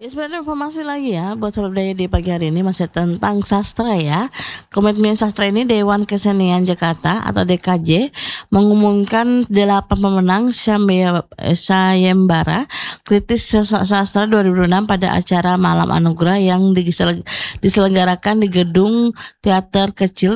Ya sebenarnya informasi lagi ya buat Sobat Budaya di pagi hari ini masih tentang sastra ya. Komitmen sastra ini Dewan Kesenian Jakarta atau DKJ mengumumkan 8 pemenang Sayembara Kritis Sastra 2006 pada acara Malam Anugerah yang diselenggarakan di Gedung Teater Kecil